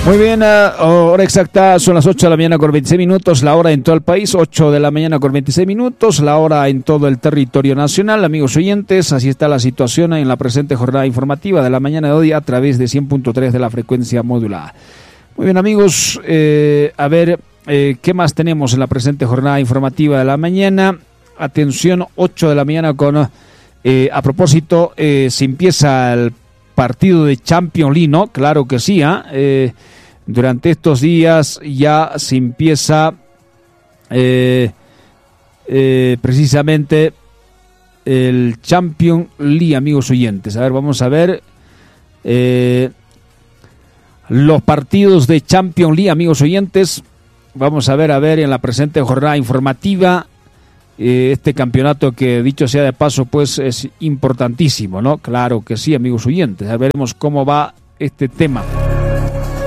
Muy bien, hora exacta son las 8 de la mañana con 26 minutos, la hora en todo el país, 8 de la mañana con 26 minutos, la hora en todo el territorio nacional. Amigos oyentes, así está la situación en la presente jornada informativa de la mañana de hoy a través de 100.3 de la frecuencia modulada. Muy bien, amigos, a ver, ¿qué más tenemos en la presente jornada informativa de la mañana? Atención, 8 de la mañana con, a propósito, se empieza el partido de Champions League, ¿no? Claro que sí, durante estos días ya se empieza precisamente el Champions League, amigos oyentes. A ver, vamos a ver los partidos de Champions League, amigos oyentes. Vamos a ver en la presente jornada informativa este campeonato que, dicho sea de paso, pues es importantísimo, ¿no? Claro que sí, amigos oyentes. A ver, veremos cómo va este tema.